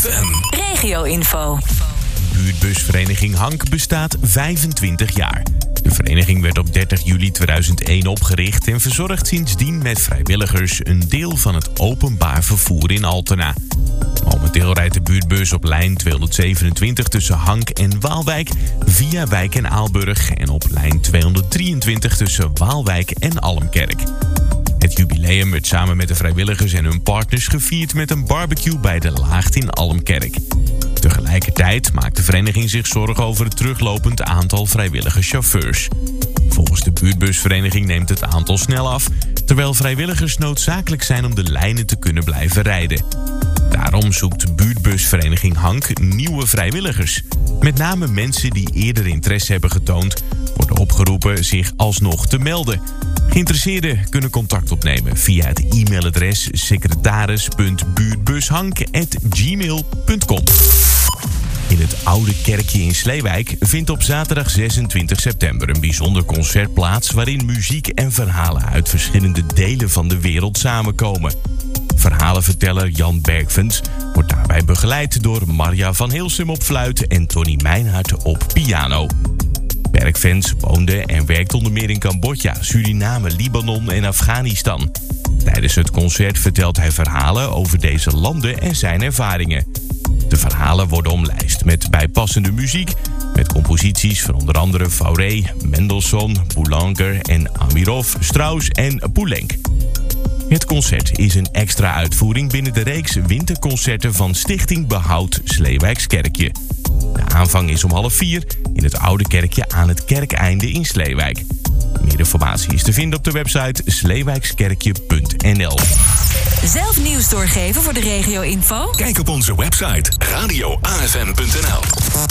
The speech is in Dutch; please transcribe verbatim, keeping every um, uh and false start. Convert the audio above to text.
M. Regio-info. Buurtbusvereniging Hank bestaat vijfentwintig jaar. De vereniging werd op dertig juli tweeduizend één opgericht en verzorgt sindsdien met vrijwilligers een deel van het openbaar vervoer in Altena. Momenteel rijdt de buurtbus op lijn tweehonderdzevenentwintig tussen Hank en Waalwijk via Wijk en Aalburg en op lijn tweehonderddrieëntwintig tussen Waalwijk en Almkerk. Het jubileum werd samen met de vrijwilligers en hun partners gevierd met een barbecue bij de Laagt in Almkerk. Tegelijkertijd maakt de vereniging zich zorgen over het teruglopend aantal vrijwillige chauffeurs. Volgens de buurtbusvereniging neemt het aantal snel af, terwijl vrijwilligers noodzakelijk zijn om de lijnen te kunnen blijven rijden. Daarom zoekt de buurtbusvereniging Hank nieuwe vrijwilligers. Met name mensen die eerder interesse hebben getoond, worden opgeroepen zich alsnog te melden. Geïnteresseerden kunnen contact opnemen via het e-mailadres secretaris punt buurtbushank apenstaartje gmail punt com. In het Oude Kerkje in Sleewijk vindt op zaterdag zesentwintig september een bijzonder concert plaats waarin muziek en verhalen uit verschillende delen van de wereld samenkomen. Verhalenverteller Jan Bergvens wordt daarbij begeleid door Marja van Heelsum op fluit en Tony Meinhardt op piano. Bergvens woonde en werkt onder meer in Cambodja, Suriname, Libanon en Afghanistan. Tijdens het concert vertelt hij verhalen over deze landen en zijn ervaringen. De verhalen worden omlijst met bijpassende muziek, met composities van onder andere Fauré, Mendelssohn, Boulanger en Amirov, Strauss en Poulenc. Het concert is een extra uitvoering binnen de reeks winterconcerten van Stichting Behoud Sleewijkskerkje. De aanvang is om half vier in het Oude Kerkje aan het Kerkeinde in Sleewijk. Meer informatie is te vinden op de website sleewijkskerkje punt n l. Zelf nieuws doorgeven voor de regio-info? Kijk op onze website radio a f m punt n l.